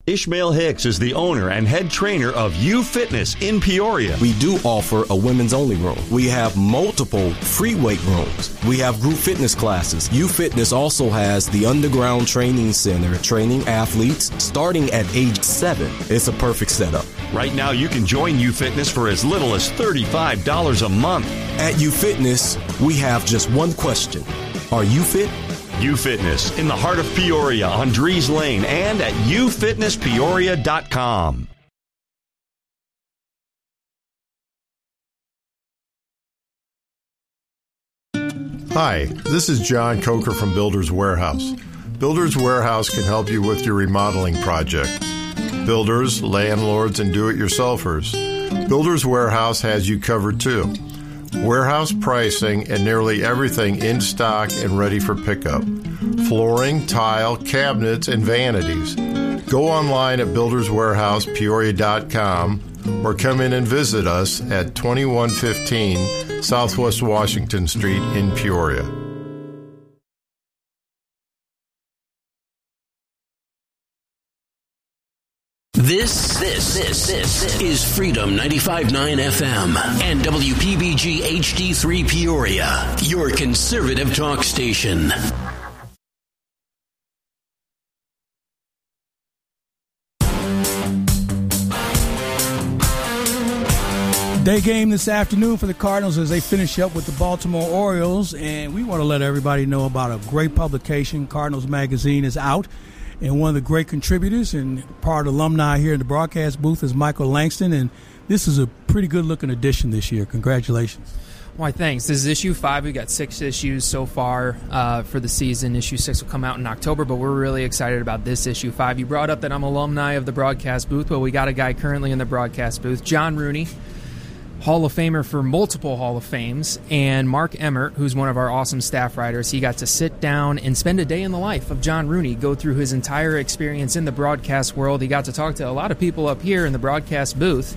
Ishmael Hicks is the owner and head trainer of U Fitness in Peoria. We do offer a women's only room. We have multiple free weight rooms. We have group fitness classes. U Fitness also has the underground training center, training athletes starting at age 7. It's a perfect setup. Right now, you can join U Fitness for as little as $35 a month. At U Fitness, we have just one question. Are you fit? U Fitness in the heart of Peoria on Dries Lane and at ufitnesspeoria.com. Hi, this is John Coker from Builders Warehouse. Builders Warehouse can help you with your remodeling projects. Builders, landlords, and do-it-yourselfers. Builders Warehouse has you covered too. Warehouse pricing and nearly everything in stock and ready for pickup. Flooring, tile, cabinets, and vanities. Go online at builderswarehousepeoria.com or come in and visit us at 2115 Southwest Washington Street in Peoria. This is Freedom 95.9 FM and WPBG HD3 Peoria, your conservative talk station. Day game this afternoon for the Cardinals as they finish up with the Baltimore Orioles, and we want to let everybody know about a great publication. Cardinals Magazine is out. And one of the great contributors and part alumni here in the broadcast booth is Michael Langston. And this is a pretty good-looking edition this year. Congratulations. Why, thanks. This is issue 5. We've got 6 issues so far for the season. Issue 6 will come out in October, but we're really excited about this issue 5. You brought up that I'm alumni of the broadcast booth. Well, we got a guy currently in the broadcast booth, John Rooney, Hall of Famer for multiple Hall of Fames, and Mark Emmert, who's one of our awesome staff writers. He got to sit down and spend a day in the life of John Rooney, go through his entire experience in the broadcast world. He got to talk to a lot of people up here in the broadcast booth.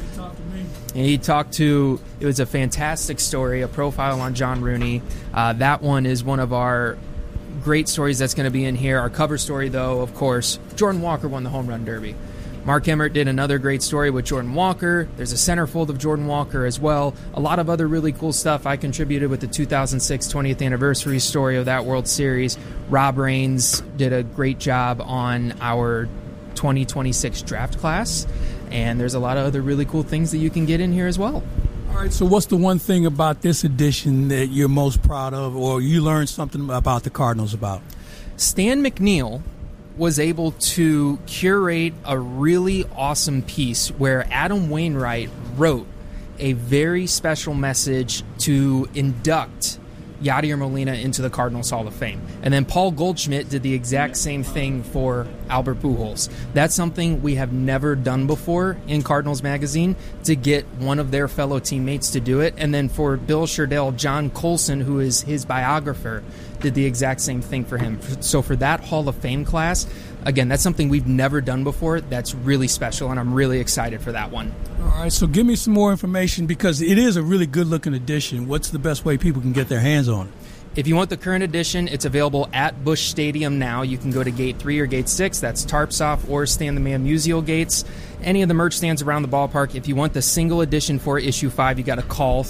It was a fantastic story, a profile on John Rooney. That one is one of our great stories that's going to be in here. Our cover story, though, of course, Jordan Walker won the Home Run Derby. Mark Emmert did another great story with Jordan Walker. There's a centerfold of Jordan Walker as well. A lot of other really cool stuff. I contributed with the 2006 20th anniversary story of that World Series. Rob Raines did a great job on our 2026 draft class. And there's a lot of other really cool things that you can get in here as well. All right, so what's the one thing about this edition that you're most proud of or you learned something about the Cardinals about? Stan McNeil was able to curate a really awesome piece where Adam Wainwright wrote a very special message to induct Yadier Molina into the Cardinals Hall of Fame. And then Paul Goldschmidt did the exact same thing for Albert Pujols. That's something we have never done before in Cardinals Magazine, to get one of their fellow teammates to do it. And then for Bill Sherdell, John Colson, who is his biographer, did the exact same thing for him. So for that Hall of Fame class, again, that's something we've never done before. That's really special, and I'm really excited for that one. All right, so give me some more information because it is a really good-looking edition. What's the best way people can get their hands on it? If you want the current edition, it's available at Busch Stadium now. You can go to Gate 3 or Gate 6. That's Tarps Off or Stan the Man Musial gates. Any of the merch stands around the ballpark. If you want the single edition for issue 5, you got to call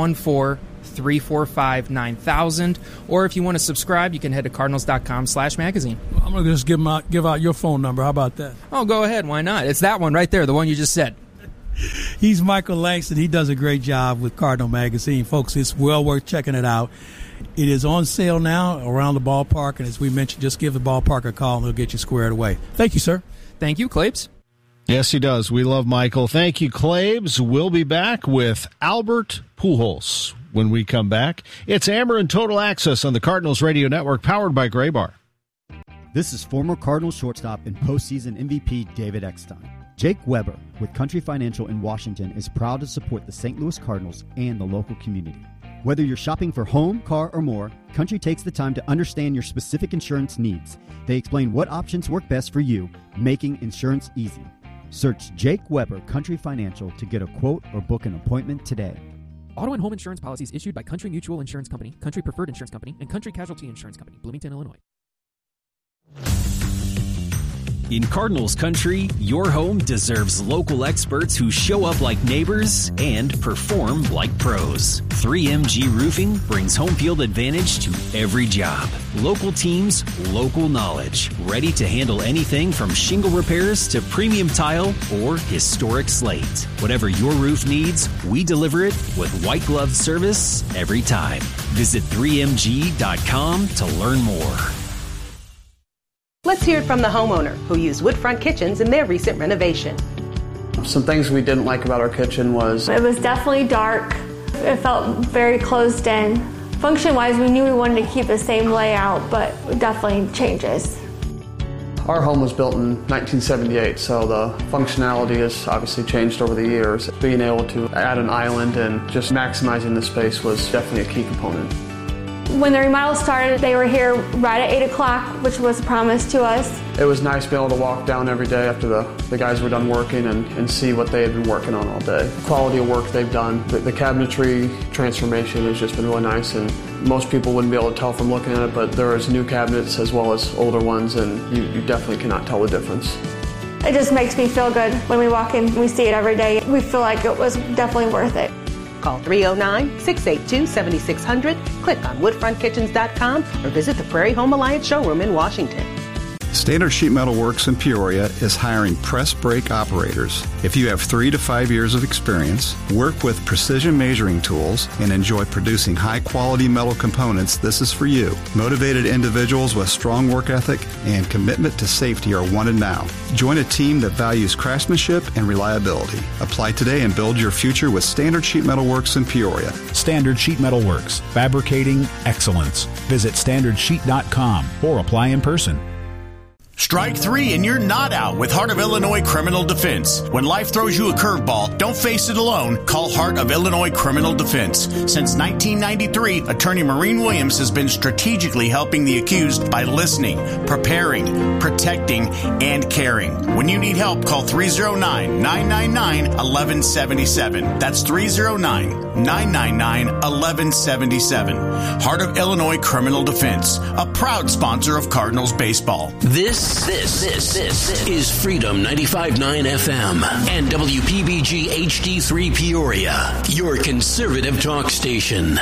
314-345-9000. Or if you want to subscribe, you can head to cardinals.com/magazine. I'm going to just give out your phone number. How about that? Oh, go ahead. Why not? It's that one right there, the one you just said. He's Michael Langston. He does a great job with Cardinal Magazine. Folks, it's well worth checking it out. It is on sale now around the ballpark, and as we mentioned, just give the ballpark a call and they'll get you squared away. Thank you, sir. Thank you, Claibs. Yes, he does. We love Michael. Thank you, Claibs. We'll be back with Albert Pujols when we come back. It's Amber and Total Access on the Cardinals Radio Network, powered by Graybar. This is former Cardinals shortstop and postseason MVP David Eckstein. Jake Weber with Country Financial in Washington is proud to support the St. Louis Cardinals and the local community. Whether you're shopping for home, car, or more, Country takes the time to understand your specific insurance needs. They explain what options work best for you, making insurance easy. Search Jake Weber Country Financial to get a quote or book an appointment today. Auto and home insurance policies issued by Country Mutual Insurance Company, Country Preferred Insurance Company, and Country Casualty Insurance Company, Bloomington, Illinois. In Cardinals country, your home deserves local experts who show up like neighbors and perform like pros. 3MG Roofing brings home field advantage to every job. Local teams, local knowledge. Ready to handle anything from shingle repairs to premium tile or historic slate. Whatever your roof needs, we deliver it with white glove service every time. Visit 3mg.com to learn more. Let's hear it from the homeowner who used Woodfront Kitchens in their recent renovation. Some things we didn't like about our kitchen was... It was definitely dark. It felt very closed in. Function-wise, we knew we wanted to keep the same layout, but definitely changes. Our home was built in 1978, so the functionality has obviously changed over the years. Being able to add an island and just maximizing the space was definitely a key component. When the remodel started, they were here right at 8 o'clock, which was a promise to us. It was nice being able to walk down every day after the guys were done working and see what they had been working on all day. The quality of work they've done, the cabinetry transformation has just been really nice, and most people wouldn't be able to tell from looking at it, but there is new cabinets as well as older ones, and you definitely cannot tell the difference. It just makes me feel good when we walk in, we see it every day. We feel like it was definitely worth it. Call 309-682-7600, click on woodfrontkitchens.com, or visit the Prairie Home Alliance showroom in Washington. Standard Sheet Metal Works in Peoria is hiring press brake operators. If you have 3 to 5 years of experience, work with precision measuring tools, and enjoy producing high-quality metal components, this is for you. Motivated individuals with strong work ethic and commitment to safety are wanted now. Join a team that values craftsmanship and reliability. Apply today and build your future with Standard Sheet Metal Works in Peoria. Standard Sheet Metal Works, fabricating excellence. Visit standardsheet.com or apply in person. Strike 3 and you're not out with Heart of Illinois Criminal Defense. When life throws you a curveball, don't face it alone. Call Heart of Illinois Criminal Defense. Since 1993, Attorney Maureen Williams has been strategically helping the accused by listening, preparing, protecting, and caring. When you need help, call 309-999-1177. That's 309-999-1177. Heart of Illinois Criminal Defense, a proud sponsor of Cardinals baseball. This is Freedom 95.9 FM and WPBG HD3 Peoria, your conservative talk station.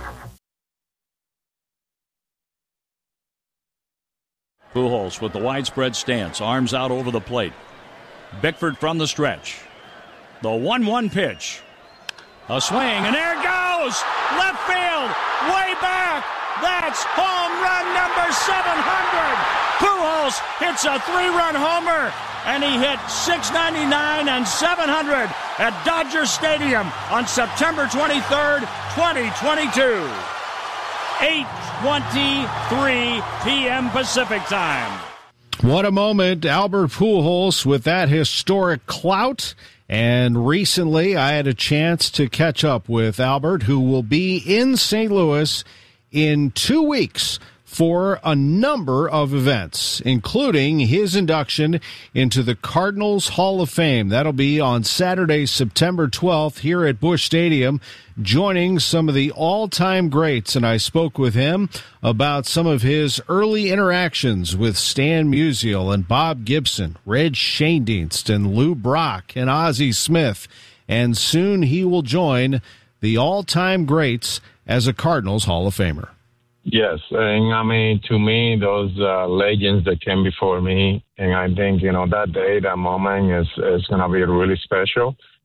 Pujols with the widespread stance, arms out over the plate. Bickford from the stretch. The 1-1 pitch. A swing, and there it goes! Left field, way back! That's home run number 700! Pujols hits a 3-run homer, and he hit 699 and 700 at Dodger Stadium on September 23rd, 2022. 8:23 p.m. Pacific time. What a moment, Albert Pujols with that historic clout. And recently I had a chance to catch up with Albert, who will be in St. Louis in 2 weeks for a number of events, including his induction into the Cardinals Hall of Fame. That'll be on Saturday, September 12th here at Busch Stadium, joining some of the all-time greats. And I spoke with him about some of his early interactions with Stan Musial and Bob Gibson, Red Schoendienst and Lou Brock and Ozzie Smith. And soon he will join the all-time greats as a Cardinals Hall of Famer. Yes, and I mean, to me, those legends that came before me, and I think, that day, that moment is going to be really special.